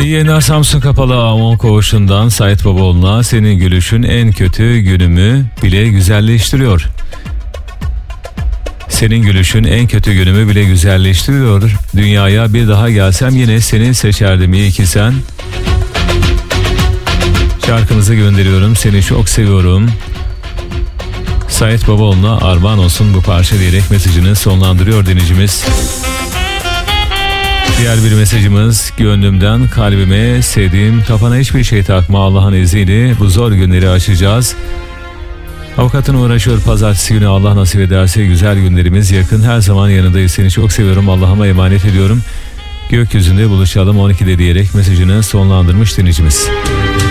İyi yayınlar Samsun Kapalı Amon Koğuşu'ndan Sait Babaoğlu'na senin gülüşün en kötü günümü bile güzelleştiriyor. Senin gülüşün en kötü günümü bile güzelleştiriyor. Dünyaya bir daha gelsem yine seni seçerdim, iyi ki sen. Şarkınızı gönderiyorum, seni çok seviyorum. Sait Babaoğlu'na armağan olsun bu parça diyerek mesajını sonlandırıyor dinleyicimiz. Diğer bir mesajımız: gönlümden kalbime sevdiğim, kafana hiçbir şey takma, Allah'ın izniyle bu zor günleri aşacağız. Avukatın uğraşıyor, pazartesi günü Allah nasip ederse güzel günlerimiz yakın, her zaman yanındayız, seni çok seviyorum, Allah'ıma emanet ediyorum. Gökyüzünde buluşalım 12'de diyerek mesajını sonlandırmış dinleyicimiz.